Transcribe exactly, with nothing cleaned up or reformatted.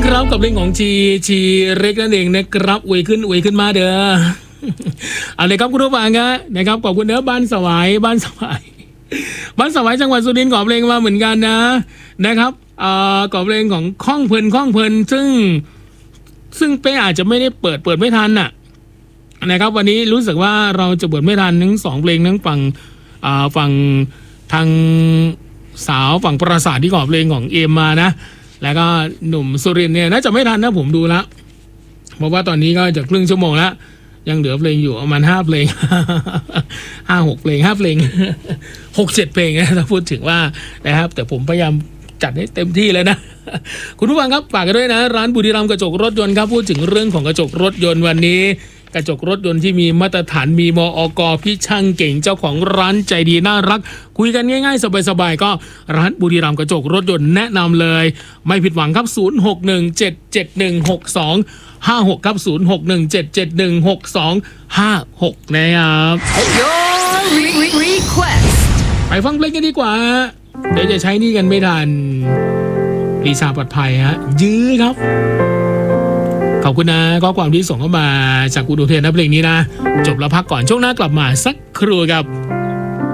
ครับกับเรื่องของชีชีเล็กนั่นเองนะครับอวยขึ้นอวยขึ้นมาเด้อเอาเลยครับคุณผู้ฟังครับนะครับขอบคุณเด้อบ้านสวายบ้านสวายบ้านสวายจังหวัดสุรินทร์ขอเพลงมาเหมือนกันนะนะครับเอ่อขอเพลงของข้องเพลินข้องเพลินซึ่งซึ่งเป้อาจจะไม่ได้เปิดเปิดไม่ทันน่ะนะครับวันนี้รู้สึกว่าเราจะเปิดไม่ทันทั้งสองเพลงทั้งฝั่งอ่าฝั่งทางสาวฝั่งปราสาทที่ขอเพลงของเอมมานะแล้วก็หนุ่มสุรินทร์เนี่ยน่าจะไม่ทันนะผมดูแล้วเพราะว่าตอนนี้ก็จะครึ่งชั่วโมงแล้วยังเหลือเพลงอยู่ประมาณห้าเพลง ห้าหกเพลงห้าเพลง หกเจ็ดเพลงนะถ้าพูดถึงว่านะครับแต่ผมพยายามจัดให้เต็มที่เลยนะ คุณผู้ฟังครับฝากกันด้วยนะร้านบุรีรัมย์กระจกรถยนต์ครับพูดถึงเรื่องของกระจกรถยนต์วันนี้กระจกรถยนต์ที่มีมาตรฐานมีมอก.พี่ช่างเก่งเจ้าของร้านใจดีน่ารักคุยกันง่ายๆสบายๆก็ร้านบุรีรัมย์กระจกรถยนต์แนะนำเลยไม่ผิดหวังครับศูนย์ หก หนึ่ง เจ็ด เจ็ด หนึ่ง หก สอง ห้า หกครับศูนย์ หก หนึ่ง เจ็ด เจ็ด หนึ่ง หก สอง ห้า หกนะครับ Your request ไปฟังเพลงกันดีกว่าเดี๋ยวจะใช้นี่กันไม่ทันรีชาปลอดภัยฮะยื้อครับขอบคุณนะข้อความที่ส่งเข้ามาจากคุณอุเทนนะเพลงนี้นะจบแล้วพักก่อนช่วงหน้ากลับมาสักครู่ครับ